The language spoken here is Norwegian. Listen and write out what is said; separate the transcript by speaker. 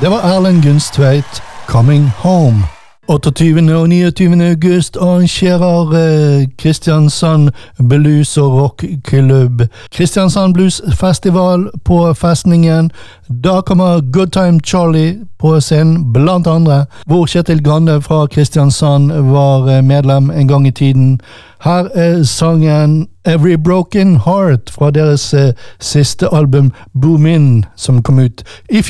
Speaker 1: Det var Erlend Gunstveit, Coming Home. 28. og 29. august arrangerer Kristiansand Blues og Rockklubb Kristiansand Blues Festival på Festningen. Da kommer Good Time Charlie på scenen, blant andre, hvor Kjetil Grande fra Kristiansand var medlem en gang i tiden. Her er sangen Every Broken Heart fra deres siste album Boom In, som kom ut i fjor.